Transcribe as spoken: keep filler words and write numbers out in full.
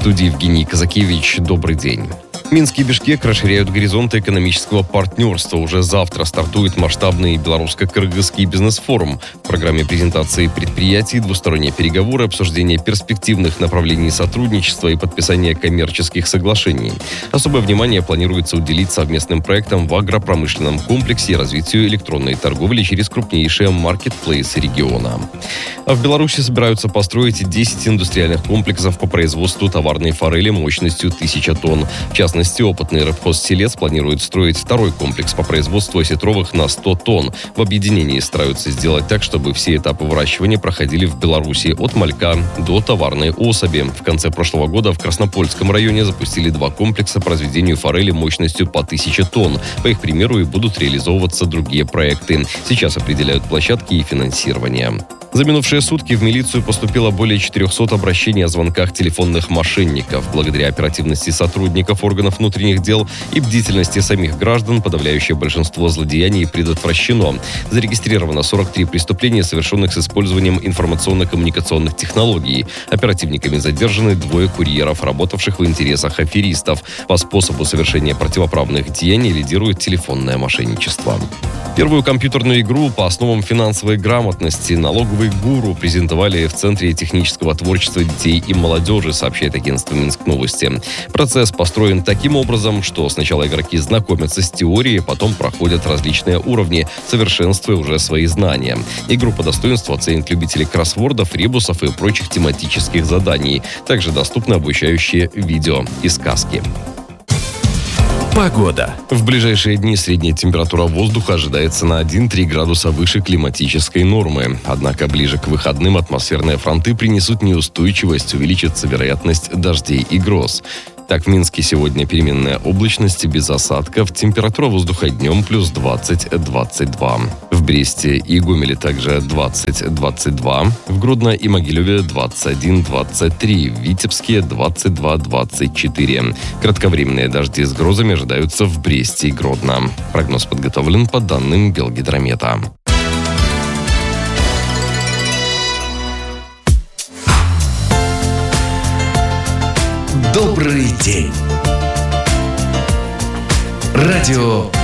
студии Евгений Казакевич. Добрый день. Минск и Бишкек расширяют горизонты экономического партнерства. Уже завтра стартует масштабный белорусско-кыргызский бизнес-форум. В программе презентации предприятий, двусторонние переговоры, обсуждение перспективных направлений сотрудничества и подписание коммерческих соглашений. Особое внимание планируется уделить совместным проектам в агропромышленном комплексе и развитию электронной торговли через крупнейшие маркетплейсы региона. А в Беларуси собираются построить десять индустриальных комплексов по производству товарной форели мощностью тысяча тонн. В частности, опытный рыбхозселец планирует строить второй комплекс по производству осетровых на сто тонн. В объединении стараются сделать так, чтобы все этапы выращивания проходили в Беларуси от малька до товарной особи. В конце прошлого года в Краснопольском районе запустили два комплекса по разведению форели мощностью по тысяче тонн. По их примеру и будут реализовываться другие проекты. Сейчас определяют площадки и финансирование. За минувшие сутки в милицию поступило более четырехсот обращений о звонках телефонных мошенников. Благодаря оперативности сотрудников органов внутренних дел и бдительности самих граждан подавляющее большинство злодеяний предотвращено. Зарегистрировано сорок три преступления, совершенных с использованием информационно-коммуникационных технологий. Оперативниками задержаны двое курьеров, работавших в интересах аферистов. По способу совершения противоправных деяний лидирует телефонное мошенничество. Первую компьютерную игру по основам финансовой грамотности «Налоговый гуру» презентовали в Центре технического творчества детей и молодежи, сообщает агентство «Минск Новости». Процесс построен таким образом, что сначала игроки знакомятся с теорией, потом проходят различные уровни, совершенствуя уже свои знания. Игру по достоинству оценят любители кроссвордов, ребусов и прочих тематических заданий. Также доступны обучающие видео и сказки. Погода. В ближайшие дни средняя температура воздуха ожидается на один-три градуса выше климатической нормы. Однако ближе к выходным атмосферные фронты принесут неустойчивость, увеличится вероятность дождей и гроз. Так, в Минске сегодня переменная облачность без осадков. Температура воздуха днем плюс двадцать - двадцать два. В Бресте и Гомеле также двадцать - двадцать два. В Гродно и Могилеве двадцать один - двадцать три. В Витебске двадцать два - двадцать четыре. Кратковременные дожди с грозами ожидаются в Бресте и Гродно. Прогноз подготовлен по данным Белгидромета. Добрый день. Радио